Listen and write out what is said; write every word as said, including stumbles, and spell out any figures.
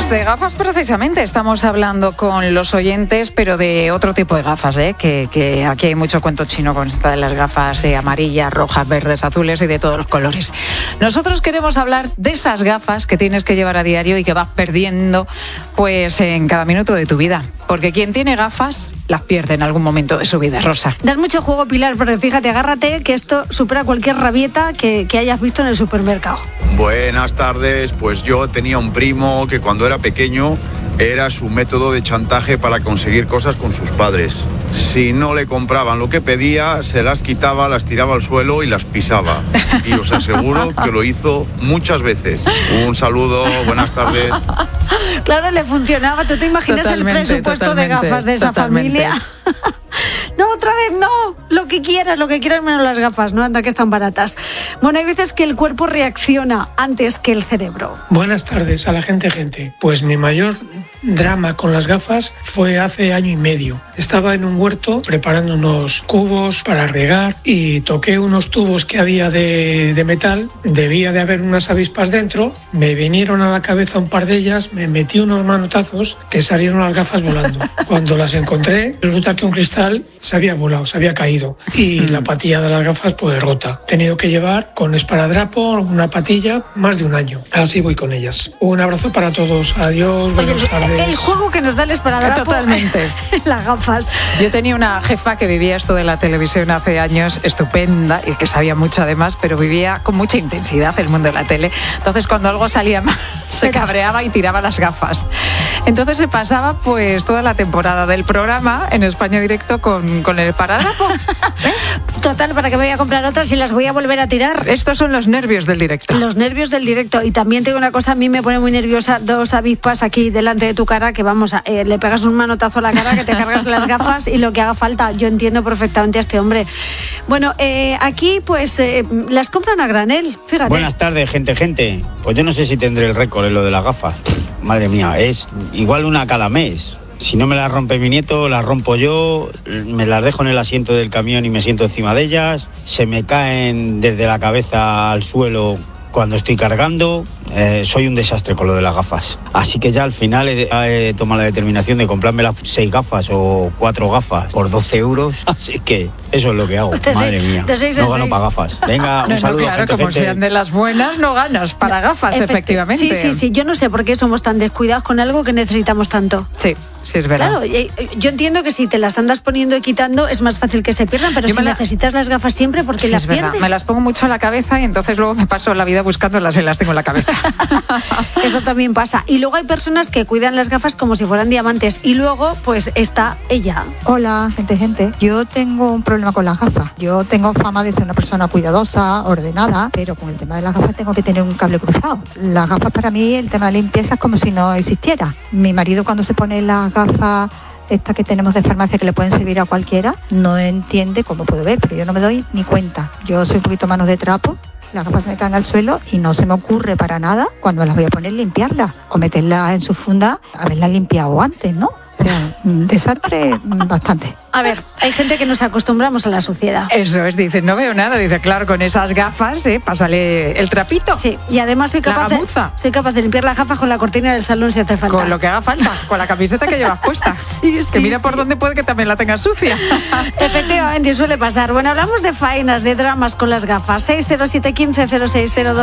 Pues de gafas precisamente, estamos hablando con los oyentes, pero de otro tipo de gafas, ¿eh? que, que aquí hay mucho cuento chino con esta de las gafas eh, amarillas, rojas, verdes, azules y de todos los colores. Nosotros queremos hablar de esas gafas que tienes que llevar a diario y que vas perdiendo pues en cada minuto de tu vida, porque quien tiene gafas las pierde en algún momento de su vida. Rosa. Das mucho juego, Pilar, pero fíjate, agárrate que esto supera cualquier rabieta que, que hayas visto en el supermercado. Buenas tardes, pues yo tenía un primo que cuando era pequeño era su método de chantaje para conseguir cosas con sus padres. Si no le compraban lo que pedía, se las quitaba, las tiraba al suelo y las pisaba. Y os aseguro que lo hizo muchas veces. Un saludo, buenas tardes. Claro, le funcionaba. ¿Tú te imaginas Totalmente, el presupuesto de gafas de esa totalmente. familia? No, otra vez no. Lo que quieras, lo que quieras menos las gafas, ¿no? Anda que están baratas. Bueno, hay veces que el cuerpo reacciona antes que el cerebro. Buenas tardes a la gente, gente. Pues mi mayor drama con las gafas fue hace año y medio. Estaba en un huerto preparando unos cubos para regar y toqué unos tubos que había de, de metal. Debía de haber unas avispas dentro. Me vinieron a la cabeza un par de ellas, me metí unos manotazos que salieron las gafas volando. Cuando las encontré, resulta que un cristal se había volado, se había caído y la patilla de las gafas pues rota. He tenido que llevar con esparadrapo una patilla más de un año. Así voy con ellas. Un abrazo para todos. Adiós, buenas Oye, tardes. el juego que nos da el esparadrapo. Totalmente. Las gafas. Yo tenía una jefa que vivía esto de la televisión hace años, estupenda, y que sabía mucho además, pero vivía con mucha intensidad el mundo de la tele. Entonces, cuando algo salía mal, se cabreaba y tiraba las gafas. Entonces se pasaba pues toda la temporada del programa en España Directo con, con el esparadrapo. ¿Eh? Total, ¿para qué me voy a comprar otras y las voy a volver a tirar? Estos son los nervios del directo. Los nervios del directo. Y también tengo una cosa, a mí me pone muy nerviosa dos avispas aquí delante de tu cara, que vamos, a, eh, le pegas un manotazo a la cara, que te cargas las gafas y lo que haga falta. Yo entiendo perfectamente a este hombre. Bueno, eh, aquí pues eh, las compran a granel, fíjate. Buenas tardes, gente, gente. Pues yo no sé si tendré el récord en lo de las gafas. Madre mía, es igual una cada mes. Si no me las rompe mi nieto, las rompo yo, me las dejo en el asiento del camión y me siento encima de ellas, se me caen desde la cabeza al suelo cuando estoy cargando. Eh, soy un desastre con lo de las gafas. Así que ya al final he, he tomado la determinación de comprarme las seis gafas o cuatro gafas por doce euros. Así que eso es lo que hago. De Madre seis, mía, de seis no en gano seis. para gafas. Venga, un No, no, saludo, claro, gente, como gente. sean de las buenas, no ganas para gafas, Efecti- efectivamente. Sí, sí, sí. Yo no sé por qué somos tan descuidados con algo que necesitamos tanto. Sí, sí, es verdad. Claro, y- yo entiendo que si te las andas poniendo y quitando es más fácil que se pierdan, pero Yo si me la- necesitas las gafas siempre, porque Sí, las es verdad. pierdes. Me las pongo mucho a la cabeza y entonces luego me paso la vida buscándolas y las tengo en la cabeza. Eso también pasa. Y luego hay personas que cuidan las gafas como si fueran diamantes. Y luego, pues está ella. Hola, gente, gente. Yo tengo un problema con las gafas. Yo tengo fama de ser una persona cuidadosa, ordenada, pero con el tema de las gafas tengo que tener un cable cruzado. Las gafas para mí, el tema de limpieza es como si no existiera. Mi marido cuando se pone las gafas estas que tenemos de farmacia que le pueden servir a cualquiera, no entiende cómo puedo ver, pero yo no me doy ni cuenta. Yo soy un poquito manos de trapo. Las gafas se me caen al suelo y no se me ocurre para nada cuando me las voy a poner limpiarlas o meterlas en su funda, haberlas limpiado antes, ¿no? O sea, un desastre bastante. A ver, hay gente que nos acostumbramos a la suciedad. Eso es, dice, no veo nada. Dice, claro, con esas gafas, ¿eh? Pásale el trapito. Sí, y además soy La capaz, de, gamuza. soy capaz de limpiar las gafas con la cortina del salón si hace falta. Con lo que haga falta, con la camiseta que llevas puesta. Sí, sí, que mira sí. por dónde puede que también la tengas sucia. Efectivamente, suele pasar. Bueno, hablamos de faenas, de dramas con las gafas. seis cero siete uno cinco cero seis cero dos.